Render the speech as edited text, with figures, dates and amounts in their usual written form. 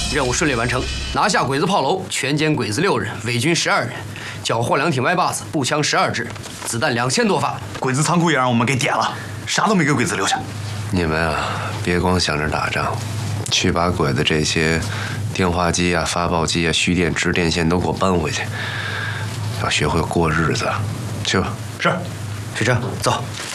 任务顺利完成，拿下鬼子炮楼，全歼鬼子6人，伪军12人，缴获2挺歪把子，步枪12支，子弹2000多发。 鬼子仓库也让我们给点了，啥都没给鬼子留下。 你们啊，别光想着打仗，去把鬼子这些电话机啊、发报机啊、蓄电池电线都给我搬回去。要学会过日子，去吧。 是， 水车，走。